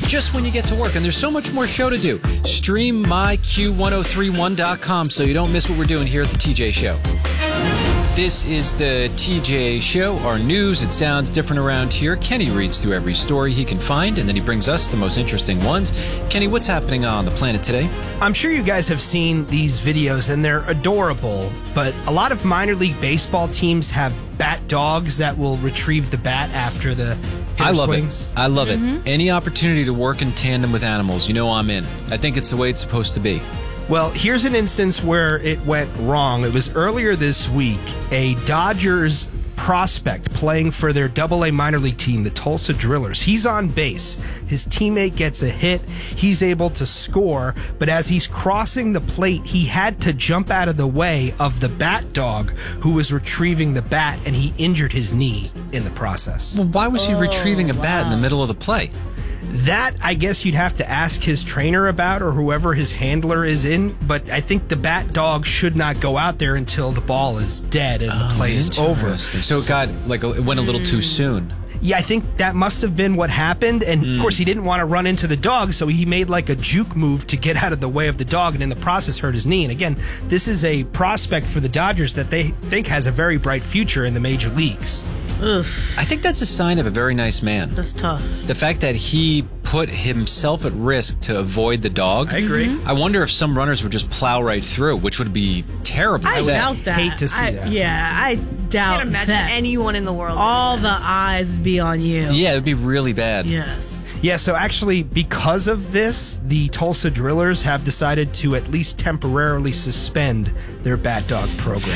just when you get to work. And there's so much more show to do. Stream myQ1031.com so you don't miss what we're doing here at the TJ Show. This is the TJ Show, our news. It sounds different around here. Kenny reads through every story he can find, and then he brings us the most interesting ones. Kenny, what's happening on the planet today? I'm sure you guys have seen these videos, and they're adorable, but a lot of minor league baseball teams have bat dogs that will retrieve the bat after the hitter swings. I love it. Any opportunity to work in tandem with animals, you know I'm in. I think it's the way it's supposed to be. Well, here's an instance where it went wrong. It was earlier this week. A Dodgers prospect playing for their AA minor league team, the Tulsa Drillers. He's on base. His teammate gets a hit. He's able to score, but as he's crossing the plate, he had to jump out of the way of the bat dog who was retrieving the bat, and he injured his knee in the process. Well, why was he retrieving a bat in the middle of the play? That, I guess you'd have to ask his trainer about, or whoever his handler is in, but I think the bat dog should not go out there until the ball is dead and the play is over. So it went a little too soon. Yeah, I think that must have been what happened, and of course he didn't want to run into the dog, so he made like a juke move to get out of the way of the dog, and in the process hurt his knee. And again, this is a prospect for the Dodgers that they think has a very bright future in the major leagues. Oof. I think that's a sign of a very nice man. That's tough. The fact that he put himself at risk to avoid the dog. I agree. I wonder if some runners would just plow right through, which would be terrible. I doubt that. Hate to see that. Yeah, I doubt Can't imagine that. anyone in the world. All the eyes would be on you. Yeah, it would be really bad. Yes. Yeah, so actually, because of this, the Tulsa Drillers have decided to at least temporarily suspend their bat dog program.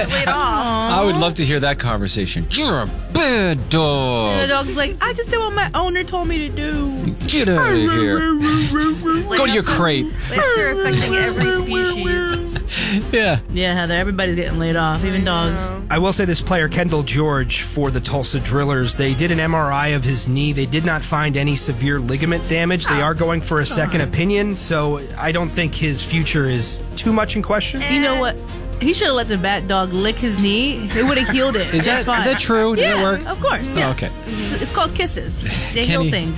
I would love to hear that conversation. You're a bad dog. And the dog's like, I just did what my owner told me to do. Get out of here. Go to your crate. Layoffs are affecting every species. Yeah. Yeah, Heather, everybody's getting laid off, even dogs. I will say this player, Kendall George, for the Tulsa Drillers, they did an MRI of his knee. They did not find any severe ligament damage. They are going for a second opinion, so I don't think his future is too much in question. You know what? He should have let the bat dog lick his knee. It would have healed it. Is that true? Did Yeah, it work? of course. Oh, Yeah. okay. It's called kisses. They heal Kenny, things.